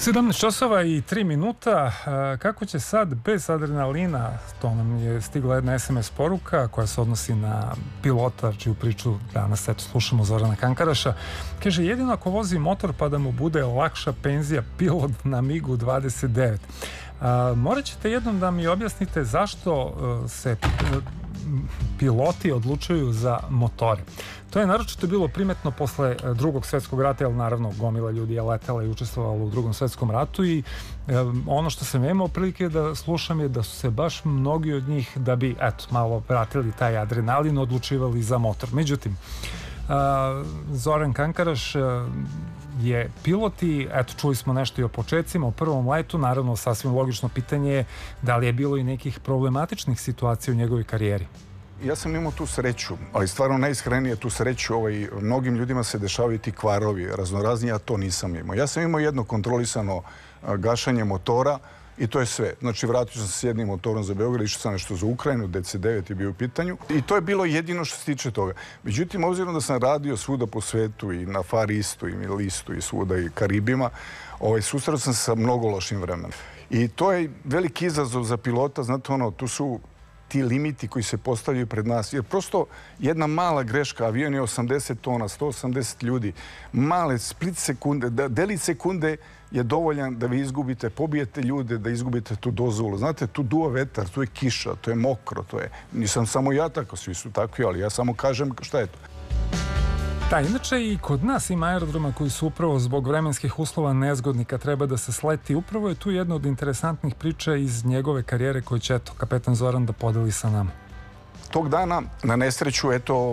17 časova i 3 minuta. Kako će sad bez adrenalina, to nam je stigla jedna SMS poruka koja se odnosi na pilota, čiju priču danas slušamo, Zorana Kankaraša. Kaže, jedino ako vozi motor pa da mu bude lakša penzija, pilot na MiG-u 29. Morat ćete jednom da mi objasnite zašto se piloti odlučuju za motore. To je naročito bilo primetno posle Drugog svjetskog rata, jer naravno gomila ljudi je letela i učestvovala u Drugom svjetskom ratu i ono što sam imao prilike da slušam je da su se baš mnogi od njih, da bi malo vratili taj adrenalin, odlučivali za motor. Međutim, Zoran Kankaraš je pilot i čuli smo nešto i o početcima, o prvom letu. Naravno, sasvim logično pitanje je da li je bilo i nekih problematičnih situacija u njegovoj karijeri. Ja sam imao tu sreću, ali stvarno najiskrenije tu sreću, mnogim ljudima se dešavaju ti kvarovi raznorazni, ja to nisam imao. Ja sam imao jedno kontrolisano gašanje motora i to je sve. Znači, vratio sam se s jednim motorom za Beograd, išao sam nešto za Ukrajinu, DC-9 je bio u pitanju i to je bilo jedino što se tiče toga. Međutim, obzirom da sam radio svuda po svetu i na Far Eastu i Middle Eastu i svuda i Karibima, susreo sam se sa mnogo lošim vremenom. I to je veliki izazov za pilota, znate tu su ti limiti koji se postavljaju pred nas, jer prosto jedna mala greška, avion je 80 tona, 180 ljudi, male split sekunde, delić sekunde je dovoljan da vi izgubite, pobijete ljude, da izgubite tu dozvolu. Znate, tu duva vetar, tu je kiša, to je mokro, to je, nisam samo ja tako, svi su takvi, ali ja samo kažem šta je to. Da, inače i kod nas ima aerodroma koji su upravo zbog vremenskih uslova nezgodni kad treba da se sleti. Upravo je tu jedna od interesantnih priča iz njegove karijere koju će kapetan Zoran da podeli sa nama. Tog dana, na nesreću,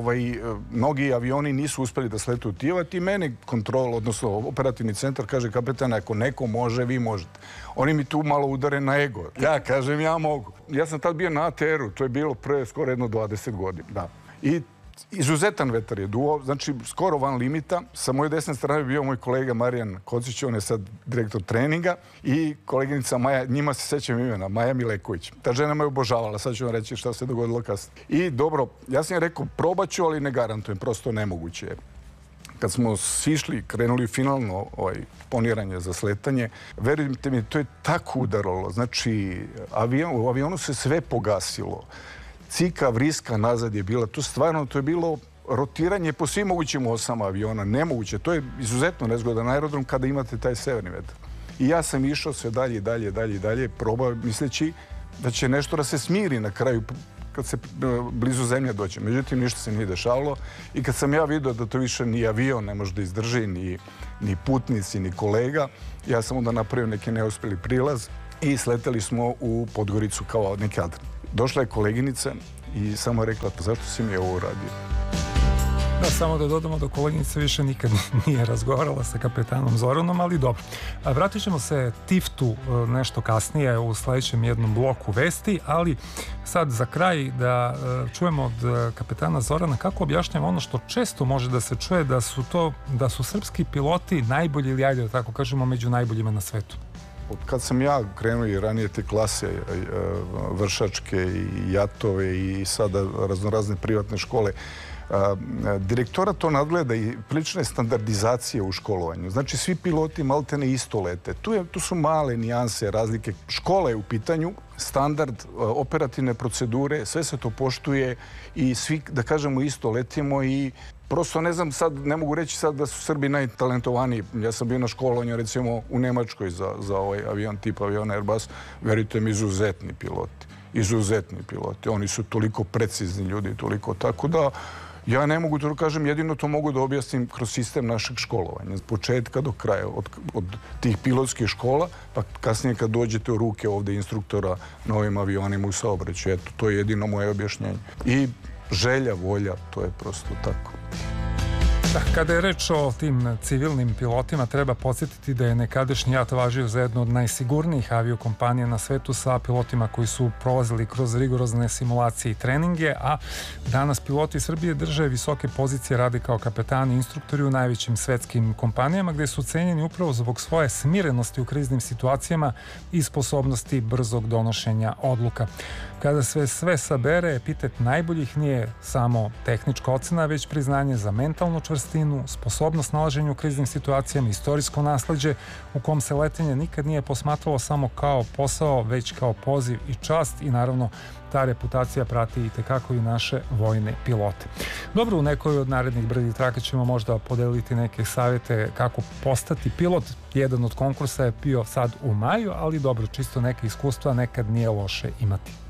mnogi avioni nisu uspeli da sletu u Tivat i mene kontrol, odnosno operativni centar, kaže, kapetan, ako neko može, vi možete. Oni mi tu malo udare na ego. Ja kažem, ja mogu. Ja sam tad bio na ATR-u, to je bilo pre skoro jedno 20 godina. I izuzetan vetar je duo, znači skoro van limita. Sa moje desne strane bio moj kolega Marijan Kocić, on je sad direktor treninga, i koleginica Maja, njima se sećam imena, Maja Mileković. Ta žena me obožavala, sad ću vam reći šta se dogodilo kasnije. I dobro, ja sam joj rekao, probat ću, ali ne garantujem, prosto nemoguće je. Kad smo sišli, krenuli finalno poniranje za sletanje, verujte mi, to je tako udaralo. Znači, u avionu se sve pogasilo. Cika, vriska nazad je bila. To je bilo rotiranje po svim mogućim osama aviona. Nemoguće. To je izuzetno nezgodan aerodrom kada imate taj severni vetar. I ja sam išao sve dalje, probao misleći da će nešto da se smiri na kraju kad se blizu zemlje dođe. Međutim, ništa se nije dešavalo. I kad sam ja vidio da to više ni avion ne može da izdrži, ni putnici, ni kolega, ja sam onda napravio neki neuspjeli prilaz i sleteli smo u Podgoricu kao neki Adran. Došla je koleginica i samo je rekla, pa zašto si mi ovo uradio? Da, samo da dodamo da koleginica više nikad nije razgovarala sa kapetanom Zoranom, ali dobro. Vratit ćemo se Tiftu nešto kasnije u sledećem jednom bloku vesti, ali sad za kraj da čujemo od kapetana Zorana kako objašnjava ono što često može da se čuje, da su srpski piloti najbolji, ili ajde da tako kažemo, među najboljima na svetu. Kad sam ja krenuo i ranije te klase vršačke i jatove i sada raznorazne privatne škole, direktora to nadgleda i prilične standardizacije u školovanju. Znači, svi piloti maltene isto lete. Tu su male nijanse, razlike. Škola je u pitanju, standard, operativne procedure, sve se to poštuje i svi, da kažemo, isto letimo i prosto ne znam sad, ne mogu reći sad da su Srbi najtalentovaniji. Ja sam bio na školovanju, recimo, u Nemačkoj za ovaj avion, tip aviona Airbus. Verujte mi, izuzetni piloti. Oni su toliko precizni ljudi, toliko tako da ja ne mogu to kažem, jedino to mogu da objasnim kroz sistem našeg školovanja. Od početka do kraja, od tih pilotskih škola, pa kasnije kad dođete u ruke ovde instruktora na ovim avionima u saobraćaju. Eto, to je jedino moje objašnjenje. I želja, volja, to je prosto tako. Da, kada je reč o tim civilnim pilotima, treba podsjetiti da je nekadašnji JAT važio za jednu od najsigurnijih aviokompanija na svetu sa pilotima koji su prolazili kroz rigorozne simulacije i treninge, a danas piloti Srbije drže visoke pozicije, rade kao kapetani i instruktori u najvećim svetskim kompanijama gde su cenjeni upravo zbog svoje smirenosti u kriznim situacijama i sposobnosti brzog donošenja odluka. Kada sve sabere, epitet najboljih nije samo tehnička ocena, već priznanje za mentalnu čvrstoću, čvrstinu, sposobnost nalaženja u kriznim situacijama, istorijsko nasleđe u kom se letenje nikad nije posmatralo samo kao posao, već kao poziv i čast i naravno ta reputacija prati i tekako i naše vojne pilote. Dobro, u nekoj od narednih brzih traka ćemo možda podeliti neke savjete kako postati pilot. Jedan od konkursa je bio sad u maju, ali dobro, čisto neke iskustva nekad nije loše imati.